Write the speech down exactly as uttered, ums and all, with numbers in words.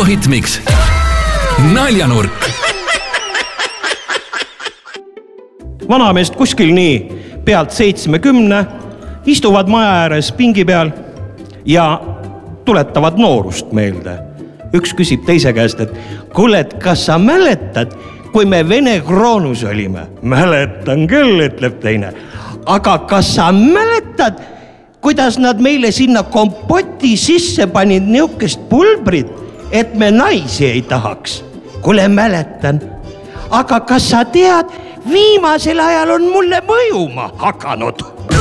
Kuku Hitmix. Naljanurk. Vanameest kuskil nii pealt seitsmekümne istuvad maja ääres pingi peal ja tuletavad noorust meelde. Üks küsib teise käest, et kuule, kas sa mäletad, kui me Vene kroonus olime? Mäletan küll, ütleb teine. Aga kas sa mäletad, kuidas nad meile sinna kompoti sisse panid niukest pulbrit, et me naisi ei tahaks? Kuule, mäletan. Aga kas sa tead, viimasel ajal on mulle mõjuma hakanud.